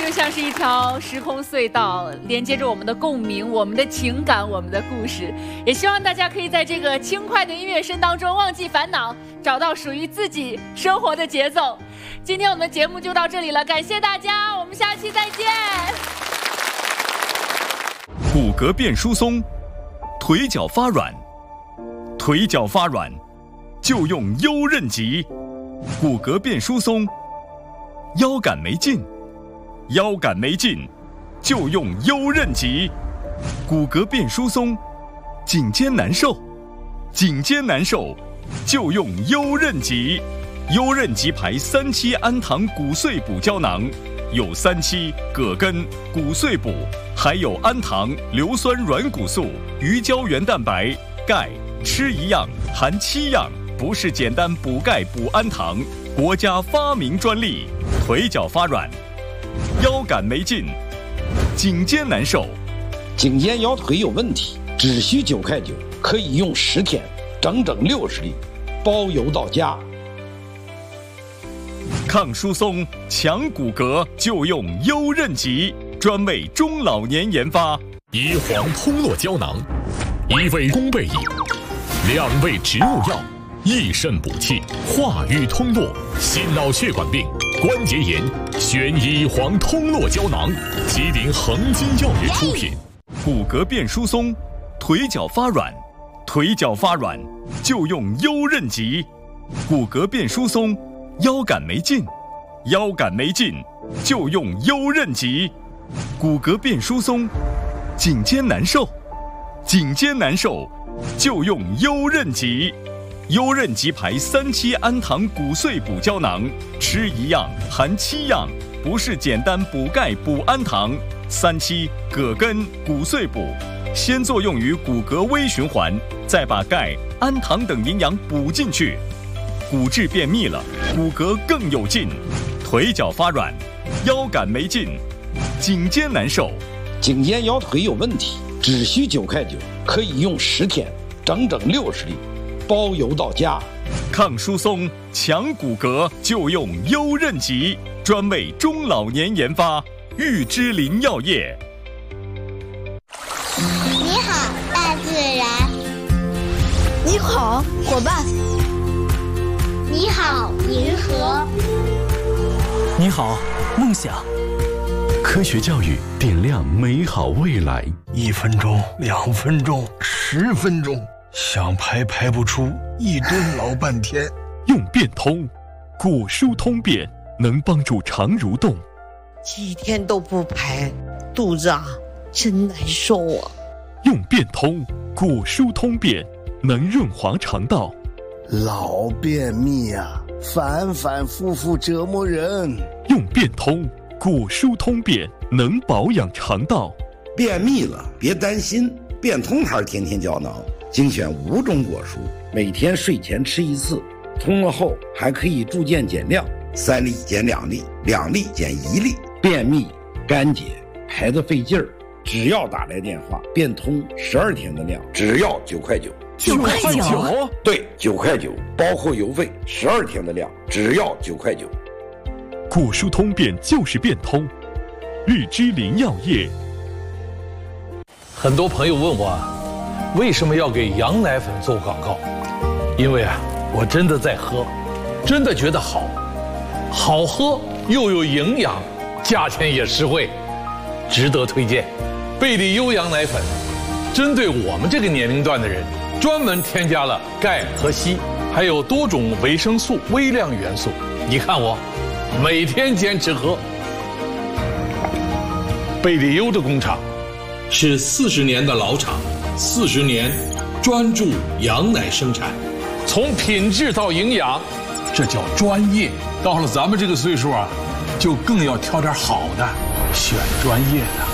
更像是一条时空隧道，连接着我们的共鸣、我们的情感、我们的故事。也希望大家可以在这个轻快的音乐声当中忘记烦恼，找到属于自己生活的节奏。今天我们的节目就到这里了，感谢大家，我们下期再见。 骨骼变疏松，腿脚发软，腿脚发软就用优韧极。骨骼变疏松，腰杆没劲，腰杆没劲就用优韧极。骨骼变疏松，颈肩难受，颈肩难受就用优韧极。优韧极牌3期氨糖骨碎补胶囊，有3期葛根、骨碎补，还有氨糖、硫酸软骨素、鱼胶原蛋白、钙，吃一样含7样，不是简单补钙补氨糖，国家发明专利。腿脚发软，腰杆没劲，颈肩难受， 颈肩腰腿有问题，只需9块9，可以用10天，整整60粒，包邮到家。 抗疏松、强骨骼就用优韧极，专为中老年研发。 乙黄通络胶囊，1味宫贝饮，2味植物药，益肾补气，化瘀通络，心脑血管病、关节炎，选乙黄通络胶囊，吉林恒金药业出品。 骨骼变疏松，腿脚发软，腿脚发软就用优韧极。骨骼变疏松，腰杆没劲，腰杆没劲就用优韧极。骨骼变疏松，颈肩难受，颈肩难受就用优韧极。优韧极牌3期氨糖骨碎补胶囊，吃一样含7样，不是简单补钙补氨糖。3期葛根骨碎补，先作用于骨骼微循环，再把钙、氨糖等营养补进去，骨质便秘了，骨骼更有劲。腿脚发软，腰杆没劲，颈肩难受， 颈肩腰腿有问题，只需9块9，可以用10天，整整60粒，包邮到家。 抗疏松、强骨骼就用优韧极，专为中老年研发。玉芝林药业。 你好，大自然。 你好，伙伴。 你好，银河。 你好，梦想。 科学教育点亮美好未来。 1分钟、2分钟、10分钟，想排不出，1顿老半天。 用变通，骨疏通便能帮助肠蠕动。 几天都不排，肚子真难受啊。 用变通，骨疏通便能润滑肠道。 老便秘啊，反反复复折磨人。 用变通，骨疏通便能保养肠道。 便秘了别担心，变通牌天天胶囊精选5种果蔬，每天睡前吃1次，通了后还可以逐渐减量，3粒减2粒，2粒减1粒。便秘、干结、排得费劲儿，只要打来电话，变通12天的量，只要9块9。 9块9？ 对，9块9，包括邮费，12天的量，只要9块9。 骨疏通便就是变通，玉芝林药业。 很多朋友问我，为什么要给羊奶粉做广告？因为我真的在喝，真的觉得好，好喝又有营养，价钱也实惠，值得推荐。贝里优羊奶粉，针对我们这个年龄段的人，专门添加了钙和硒，还有多种维生素、微量元素。你看我，每天坚持喝。贝里优的工厂是40年的老厂，40年专注羊奶生产，从品质到营养，这叫专业。到了咱们这个岁数就更要挑点好的，选专业的。